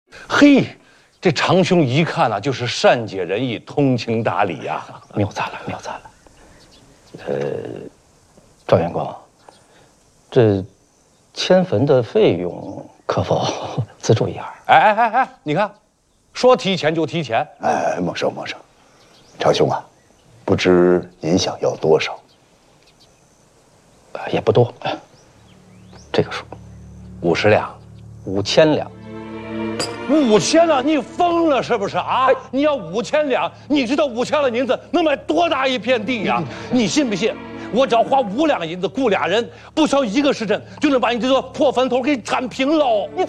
嘿，这长兄一看啊，就是善解人意、通情达理呀。 谬赞了，谬赞了。赵员公，这迁坟的费用可否资助一二？ 哎，你看，说提前就提前。 哎，孟生，长兄啊，不知您想要多少？ 也不多，这个数 50两 ，5000两。 5000两，你疯了是不是啊？你要5000两，你知道5000两银子能买多大一片地呀？你信不信？我只要花5两银子雇俩人，不消1个时辰，就能把你这座破坟头给铲平喽！